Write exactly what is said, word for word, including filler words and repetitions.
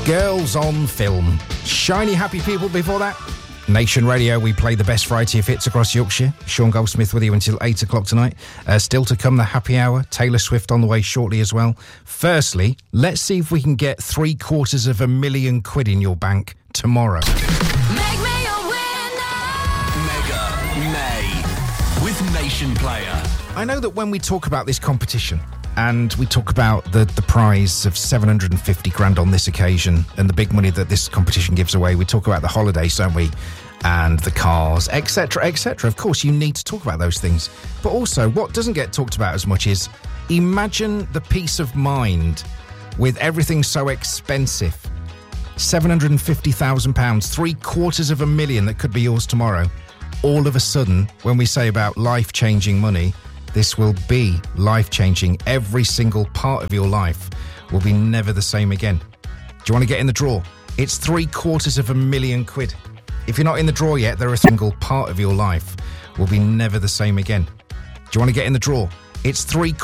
Girls on Film. Shiny Happy People before that. Nation Radio, we play the best variety of hits across Yorkshire. Sean Goldsmith with you until eight o'clock tonight. Uh, still to come, the happy hour. Taylor Swift on the way shortly as well. Firstly, let's see if we can get three quarters of a million quid in your bank tomorrow. Make me a winner! Mega May with Nation Player. I know that when we talk about this competition, and we talk about the, the prize of seven hundred fifty grand on this occasion and the big money that this competition gives away. We talk about the holidays, don't we? And the cars, et cetera, et cetera. Of course, you need to talk about those things. But also, what doesn't get talked about as much is imagine the peace of mind with everything so expensive. seven hundred fifty thousand pounds, three quarters of a million that could be yours tomorrow. All of a sudden, when we say about life-changing money, this will be life-changing. Every single part of your life will be never the same again. Do you want to get in the draw? It's three quarters of a million quid. If you're not in the draw yet, there are a single part of your life will be never the same again. Do you want to get in the draw? It's three